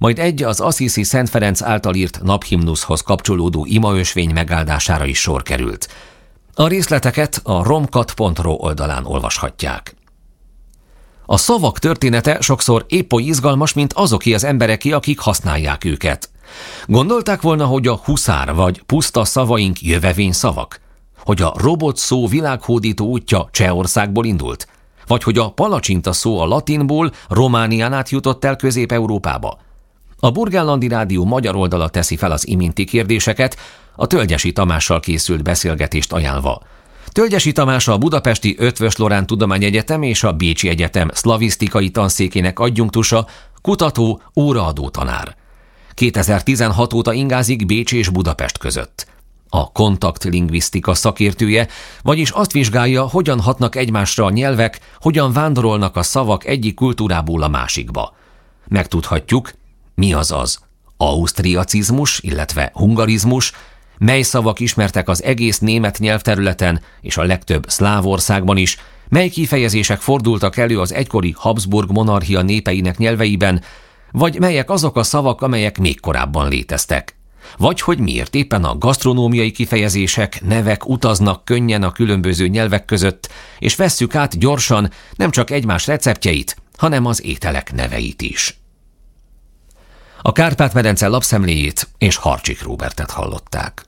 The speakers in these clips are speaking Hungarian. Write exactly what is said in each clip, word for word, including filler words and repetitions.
majd egy az Assisi Szent Ferenc által írt naphimnuszhoz kapcsolódó imaösvény megáldására is sor került. A részleteket a romkat pont ro oldalán olvashatják. A szavak története sokszor épp oly izgalmas, mint azoké az embereké, akik használják őket. Gondolták volna, hogy a huszár vagy puszta szavaink jövevény szavak? Hogy a robot szó világhódító útja Csehországból indult? Vagy hogy a palacsinta szó a latinból Románián át jutott el Közép-Európába? A Burgenlandi Rádió magyar oldala teszi fel az iminti kérdéseket, a Tölgyesi Tamással készült beszélgetést ajánlva. Tölgyesi Tamás a budapesti Eötvös Loránd Tudományegyetem és a Bécsi Egyetem szlavisztikai tanszékének adjunktusa, kutató, óraadó tanár. kétezer-tizenhat óta ingázik Bécs és Budapest között. A kontaktlingvisztika szakértője, vagyis azt vizsgálja, hogyan hatnak egymásra a nyelvek, hogyan vándorolnak a szavak egyik kultúrából a másikba. Megtudhatjuk, mi az az ausztriacizmus, illetve hungarizmus, mely szavak ismertek az egész német nyelvterületen és a legtöbb szláv országban is, mely kifejezések fordultak elő az egykori Habsburg monarchia népeinek nyelveiben, vagy melyek azok a szavak, amelyek még korábban léteztek. Vagy hogy miért éppen a gasztronómiai kifejezések, nevek utaznak könnyen a különböző nyelvek között, és vesszük át gyorsan nem csak egymás receptjeit, hanem az ételek neveit is. A Kárpát-medence lapszemléjét és Harcsik Róbertet hallották.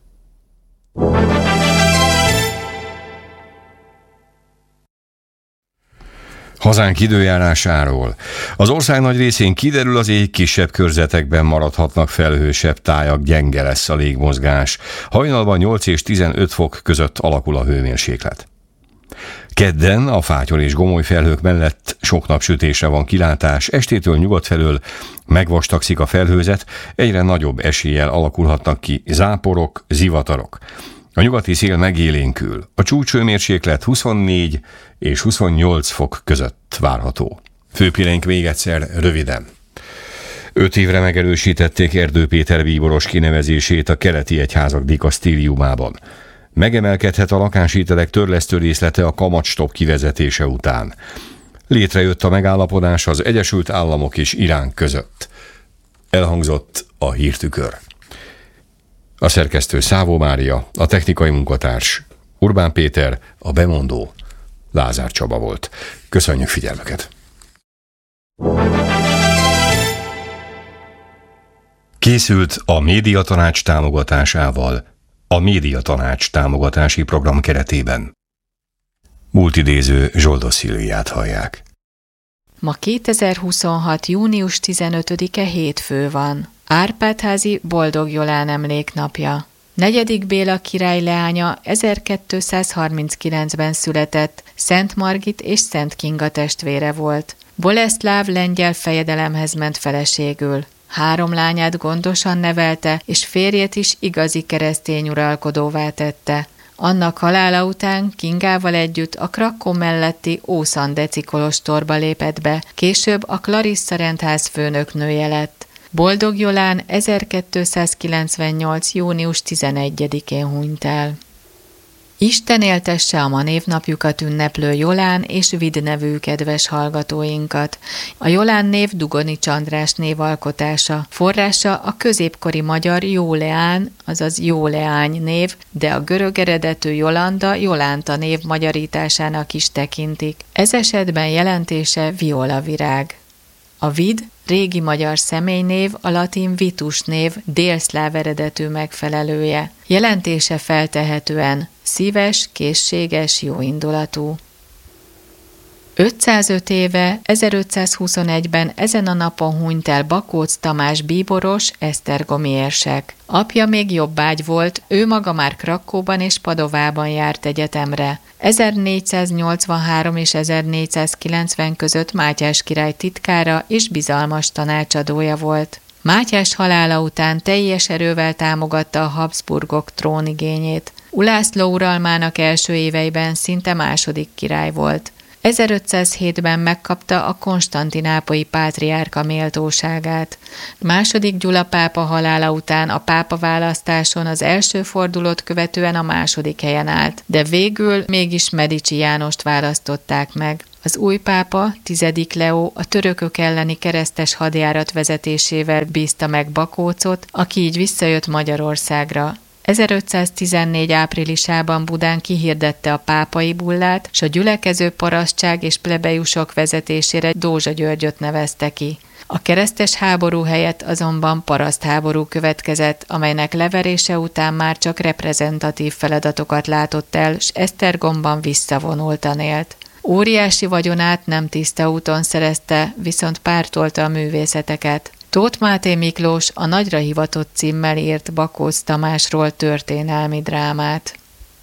Hazánk időjárásáról. Az ország nagy részén kiderül az ég, kisebb körzetekben maradhatnak felhősebb tájak, gyenge lesz a légmozgás. Hajnalban nyolc és tizenöt fok között alakul a hőmérséklet. Kedden a fátyol és gomoly felhők mellett sok napsütésre van kilátás, estétől nyugat felől megvastagszik a felhőzet, egyre nagyobb eséllyel alakulhatnak ki záporok, zivatarok. A nyugati szél megélénkül, a csúcshőmérséklet huszonnégy és huszonnyolc fok között várható. Főpillénk még egyszer röviden. Öt évre megerősítették Erdő Péter bíboros kinevezését a keleti egyházak dikasztériumában. Megemelkedhet a lakáshitelek törlesztő részlete a kamatstop kivezetése után. Létrejött a megállapodás az Egyesült Államok és Irán között. Elhangzott a hírtükör. A szerkesztő Szávó Mária, a technikai munkatárs Urbán Péter, a bemondó Lázár Csaba volt. Köszönjük figyelmüket! Készült a Médiatanács támogatásával a Médiatanács támogatási program keretében. Múltidéző Zsoldos Szilviát hallják. Ma kétezer-huszonhat. június tizenötödike hétfő van. Árpád-házi Boldog Jolán emléknapja. Negyedik Béla király leánya ezerkétszázharminckilencben született, Szent Margit és Szent Kinga testvére volt. Boleszláv lengyel fejedelemhez ment feleségül. Három lányát gondosan nevelte, és férjét is igazi keresztény uralkodóvá tette. Annak halála után Kingával együtt a Krakkó melletti Ószandeci kolostorba lépett be, később a Clarissa rendház főnöknője lett. Boldog Jolán ezerkétszázkilencvennyolc. június tizenegyedikén hunyt el. Isten éltesse a ma névnapjukat ünneplő Jolán és Vid nevű kedves hallgatóinkat. A Jolán név Dugonics András névalkotása. Forrása a középkori magyar Jóleán, azaz Jóleány név, de a görög eredetű Jolanda Jolánta név magyarításának is tekintik. Ez esetben jelentése violavirág. A Vid régi magyar személynév, a latin vitus név délszláv eredetű megfelelője. Jelentése feltehetően szíves, készséges, jóindulatú. ötszázöt éve, ezerötszázhuszonegyben ezen a napon hunyt el Bakóc Tamás bíboros, esztergomi érsek. Apja még jobbágy volt, ő maga már Krakkóban és Padovában járt egyetemre. ezernégyszáznyolcvanhárom és ezernégyszázkilencven között Mátyás király titkára és bizalmas tanácsadója volt. Mátyás halála után teljes erővel támogatta a Habsburgok trónigényét. Ulászló uralmának első éveiben szinte második király volt. ezerötszázhétben megkapta a konstantinápolyi pátriárka méltóságát. Második Gyula pápa halála után a pápaválasztáson az első fordulót követően a második helyen állt, de végül mégis Medici Jánost választották meg. Az új pápa, tizedik Leó a törökök elleni keresztes hadjárat vezetésével bízta meg Bakócot, aki így visszajött Magyarországra. ezerötszáztizennégy áprilisában Budán kihirdette a pápai bullát, s a gyülekező parasztság és plebejusok vezetésére Dózsa Györgyöt nevezte ki. A keresztes háború helyett azonban parasztháború következett, amelynek leverése után már csak reprezentatív feladatokat látott el, s Esztergomban visszavonultan élt. Óriási vagyonát nem tiszta úton szerezte, viszont pártolta a művészeteket. Tóth Máté Miklós a nagyra hivatott címmel írt Bakóc Tamásról történelmi drámát.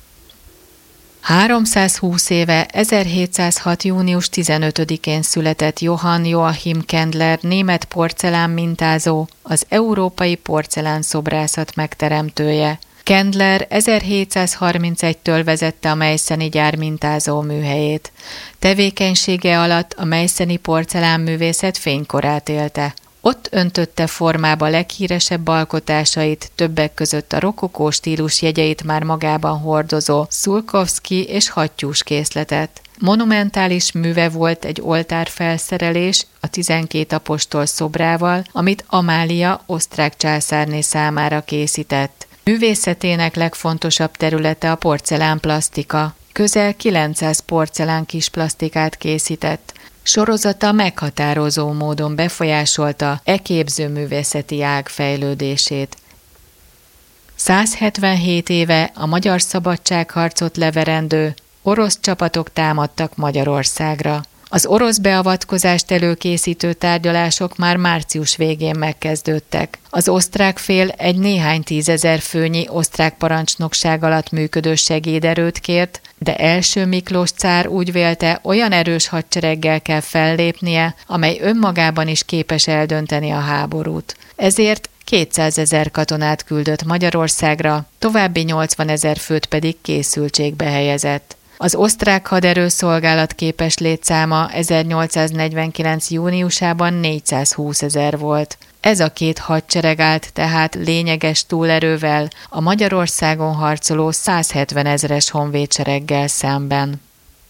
háromszázhúsz éve ezerhétszázhat. június tizenötödikén született Johann Joachim Kendler német porcelán mintázó, az európai porcelán szobrászat megteremtője. Kendler ezerhétszázharmincegytől vezette a Meisszeni gyár mintázó műhelyét. Tevékenysége alatt a meisszeni porcelánművészet fénykorát élte. Ott öntötte formába leghíresebb alkotásait, többek között a rokokó stílus jegyeit már magában hordozó Szulkovszky és hattyús készletet. Monumentális műve volt egy oltárfelszerelés a tizenkét apostol szobrával, amit Amália osztrák császárné számára készített. Művészetének legfontosabb területe a porcelánplasztika. Közel kilencszáz porcelán kisplasztikát készített. Sorozata meghatározó módon befolyásolta e képzőművészeti ág fejlődését. százhetvenhét éve a magyar szabadságharcot leverendő orosz csapatok támadtak Magyarországra. Az orosz beavatkozást előkészítő tárgyalások már március végén megkezdődtek. Az osztrák fél egy néhány tízezer főnyi osztrák parancsnokság alatt működő segéderőt kért, de első Miklós cár úgy vélte, olyan erős hadsereggel kell fellépnie, amely önmagában is képes eldönteni a háborút. Ezért kétszázezer katonát küldött Magyarországra, további nyolcvanezer főt pedig készültségbe helyezett. Az osztrák haderő szolgálatképes létszáma ezernyolcszáznegyvenkilenc. júniusában négyszázhúszezer volt. Ez a két hadsereg állt tehát lényeges túlerővel a Magyarországon harcoló százhetvenezres honvédsereggel szemben.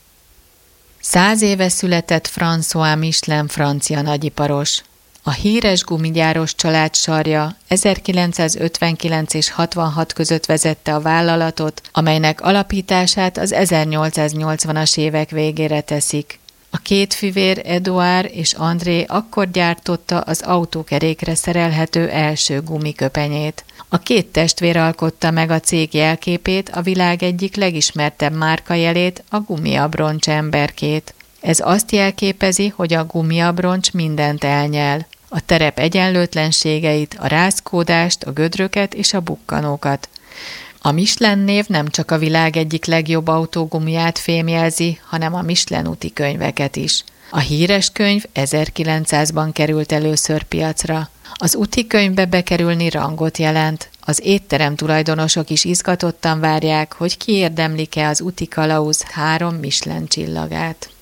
Száz éve született François Michelin francia nagyiparos. A híres gumigyáros család sarja ezerkilencszázötvenkilenc és hatvanhat között vezette a vállalatot, amelynek alapítását az ezernyolcszáznyolcvanas évek végére teszik. A két fivér Eduard és André akkor gyártotta az autókerékre szerelhető első gumiköpenyét. A két testvér alkotta meg a cég jelképét, a világ egyik legismertebb márkajelét, a gumiabroncs emberkét. Ez azt jelképezi, hogy a gumiabroncs mindent elnyel. A terep egyenlőtlenségeit, a rázkódást, a gödröket és a bukkanókat. A Michelin név nem csak a világ egyik legjobb autógumiját fémjelzi, hanem a Michelin úti könyveket is. A híres könyv ezerkilencszázban került először piacra. Az úti könyvbe bekerülni rangot jelent. Az étterem tulajdonosok is izgatottan várják, hogy kiérdemlik-e az úti kalauz három Michelin csillagát.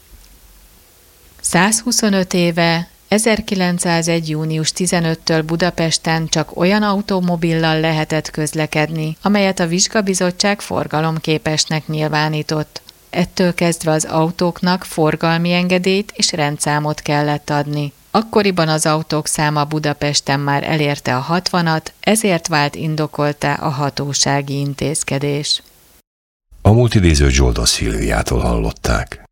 százhuszonöt éve, ezerkilencszázegy. június tizenötödikétől Budapesten csak olyan automobillal lehetett közlekedni, amelyet a vizsgabizottság forgalomképesnek nyilvánított. Ettől kezdve az autóknak forgalmi engedélyt és rendszámot kellett adni. Akkoriban az autók száma Budapesten már elérte a hatvanat, ezért vált indokolttá a hatósági intézkedés. A múlt idézőt Zsoldos Szilviától hallották.